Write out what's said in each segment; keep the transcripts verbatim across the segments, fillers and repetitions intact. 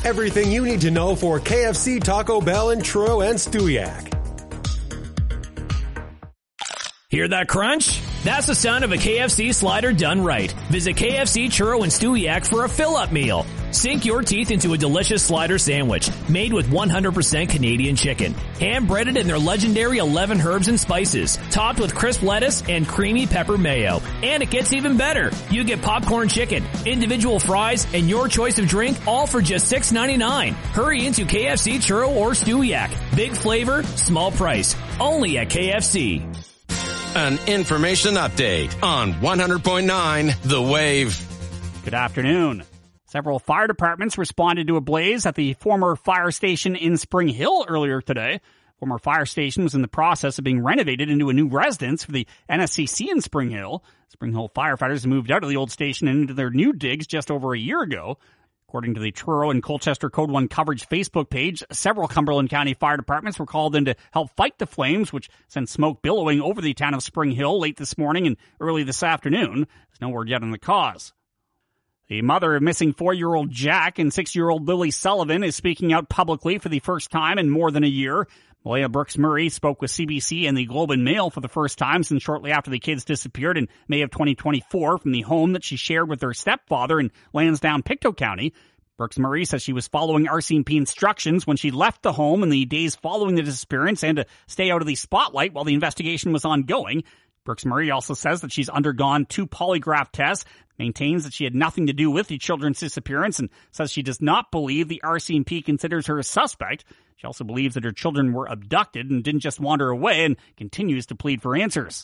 Everything you need to know for K F C, Taco Bell, and Truro and Stewiacke. Hear that crunch? That's the sound of a K F C slider done right. Visit K F C, Truro, and Stewiacke for a fill-up meal. Sink your teeth into a delicious slider sandwich made with one hundred percent Canadian chicken. Hand-breaded in their legendary eleven herbs and spices, topped with crisp lettuce and creamy pepper mayo. And it gets even better. You get popcorn chicken, individual fries, and your choice of drink, all for just six ninety-nine. Hurry into K F C, Truro, or Stewiacke. Big flavor, small price. Only at K F C. An information update on one hundred point nine The Wave. Good afternoon. Several fire departments responded to a blaze at the former fire station in Spring Hill earlier today. Former fire station was in the process of being renovated into a new residence for the N S C C in Spring Hill. Spring Hill firefighters moved out of the old station and into their new digs just over a year ago. According to the Truro and Colchester Code one coverage Facebook page, several Cumberland County fire departments were called in to help fight the flames, which sent smoke billowing over the town of Spring Hill late this morning and early this afternoon. There's no word yet on the cause. The mother of missing four-year-old Jack and six-year-old Lily Sullivan is speaking out publicly for the first time in more than a year. Malaya Brooks-Murray spoke with C B C and the Globe and Mail for the first time since shortly after the kids disappeared in May of twenty twenty-four from the home that she shared with her stepfather in Lansdowne, Pictou County. Brooks-Murray says she was following R C M P instructions when she left the home in the days following the disappearance and to stay out of the spotlight while the investigation was ongoing. Brooks-Murray also says that she's undergone two polygraph tests, maintains that she had nothing to do with the children's disappearance, and says she does not believe the R C M P considers her a suspect. She also believes that her children were abducted and didn't just wander away, and continues to plead for answers.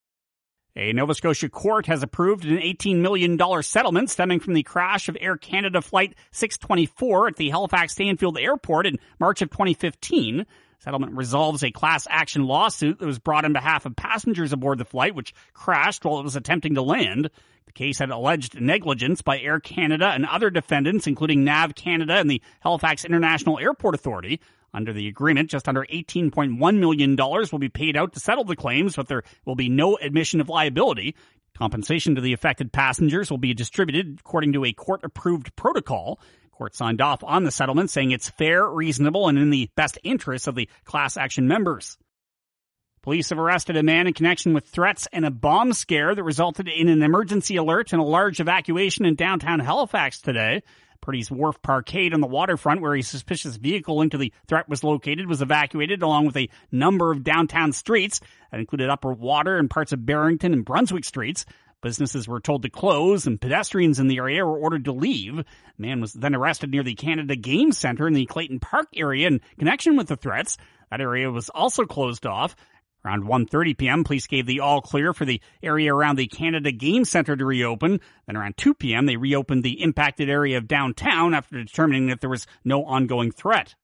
A Nova Scotia court has approved an eighteen million dollars settlement stemming from the crash of Air Canada Flight six twenty-four at the Halifax-Stanfield Airport in March of twenty fifteen. Settlement resolves a class action lawsuit that was brought on behalf of passengers aboard the flight, which crashed while it was attempting to land. The case had alleged negligence by Air Canada and other defendants, including Nav Canada and the Halifax International Airport Authority. Under the agreement, just under eighteen point one million dollars will be paid out to settle the claims, but there will be no admission of liability. Compensation to the affected passengers will be distributed according to a court-approved protocol. Court signed off on the settlement, saying it's fair, reasonable, and in the best interests of the class action members. Police have arrested a man in connection with threats and a bomb scare that resulted in an emergency alert and a large evacuation in downtown Halifax today. Purdy's Wharf Parkade on the waterfront, where a suspicious vehicle linked to the threat was located, was evacuated, along with a number of downtown streets. That included Upper Water and parts of Barrington and Brunswick streets. Businesses were told to close, and pedestrians in the area were ordered to leave. The man was then arrested near the Canada Game Centre in the Clayton Park area in connection with the threats. That area was also closed off. Around one thirty p.m., police gave the all-clear for the area around the Canada Game Centre to reopen. Then around two p.m., they reopened the impacted area of downtown after determining that there was no ongoing threat.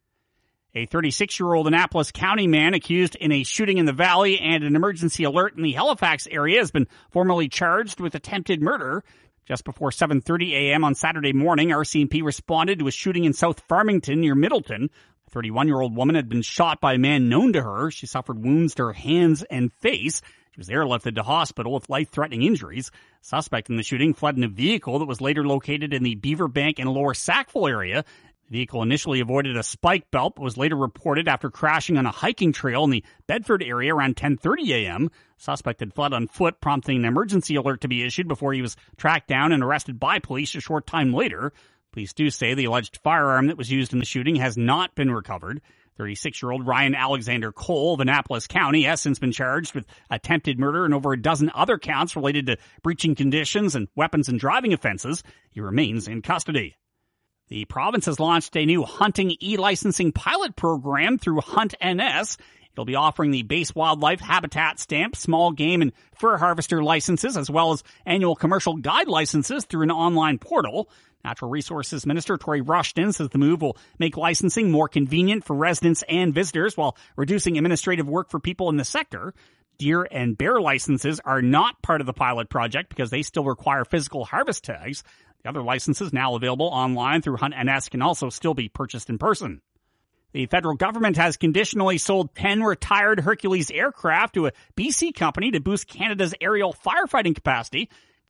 A thirty-six-year-old Annapolis County man accused in a shooting in the Valley and an emergency alert in the Halifax area has been formally charged with attempted murder. Just before seven thirty a.m. on Saturday morning, R C M P responded to a shooting in South Farmington near Middleton. A thirty-one-year-old woman had been shot by a man known to her. She suffered wounds to her hands and face. She was airlifted to hospital with life-threatening injuries. Suspect in the shooting fled in a vehicle that was later located in the Beaver Bank and Lower Sackville area. The vehicle initially avoided a spike belt, but was later reported after crashing on a hiking trail in the Bedford area around ten thirty a.m. Suspect had fled on foot, prompting an emergency alert to be issued before he was tracked down and arrested by police a short time later. Police do say the alleged firearm that was used in the shooting has not been recovered. thirty-six-year-old Ryan Alexander Cole of Annapolis County has since been charged with attempted murder and over a dozen other counts related to breaching conditions and weapons and driving offenses. He remains in custody. The province has launched a new hunting e-licensing pilot program through Hunt N S. It'll be offering the base wildlife habitat stamp, small game, and fur harvester licenses, as well as annual commercial guide licenses through an online portal. Natural Resources Minister Tory Rushton says the move will make licensing more convenient for residents and visitors while reducing administrative work for people in the sector. Deer and bear licenses are not part of the pilot project because they still require physical harvest tags. The other licenses now available online through Hunt N S can also still be purchased in person. The federal government has conditionally sold ten retired Hercules aircraft to a B C company to boost Canada's aerial firefighting capacity.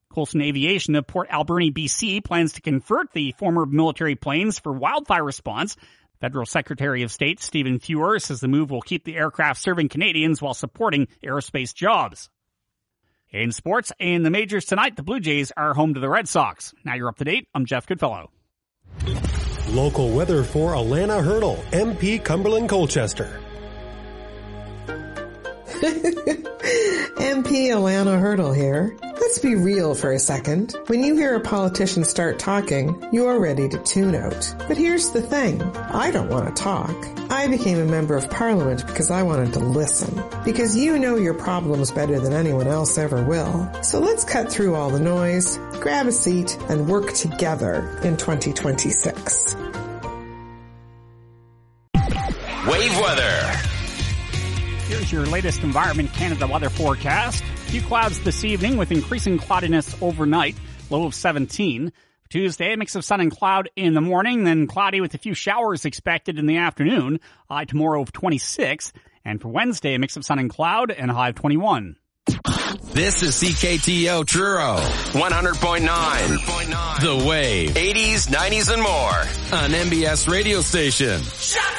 Coulson Aviation of Port Alberni, B C plans to convert the former military planes for wildfire response. Federal Secretary of State Stephen Fuhr says the move will keep the aircraft serving Canadians while supporting aerospace jobs. In sports, in the majors tonight, the Blue Jays are home to the Red Sox. Now you're up to date. I'm Jeff Goodfellow. Local weather for Alana Hurdle, M P Cumberland Colchester. M P Alana Hurdle here. Let's be real for a second. When you hear a politician start talking, you are ready to tune out. But here's the thing. I don't want to talk. I became a member of Parliament because I wanted to listen. Because you know your problems better than anyone else ever will. So let's cut through all the noise, grab a seat, and work together in twenty twenty-six. Wave weather. Here's your latest Environment Canada weather forecast. A few clouds this evening with increasing cloudiness overnight, low of seventeen. Tuesday, a mix of sun and cloud in the morning, then cloudy with a few showers expected in the afternoon, high tomorrow of twenty-six. And for Wednesday, a mix of sun and cloud and a high of twenty-one. This is C K T O Truro, one hundred point nine. The Wave, eighties, nineties, and more on M B S radio station. Shut